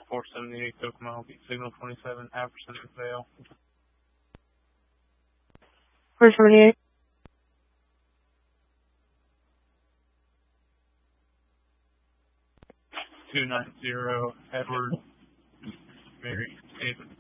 478 Kokomo, beat signal 27, Aberson Vale. 478. $290 Edward Mary David.